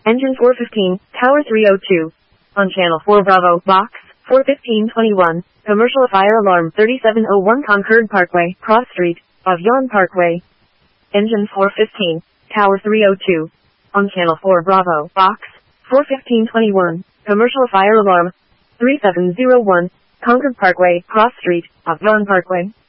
Engine 415, Tower 302. On Channel 4 Bravo, Box 41521. Commercial fire alarm 3701 Concord Parkway, Cross Street, of Yon Parkway. Engine 415, Tower 302. On Channel 4 Bravo, Box 41521. Commercial fire alarm 3701 Concord Parkway, Cross Street, of Yon Parkway.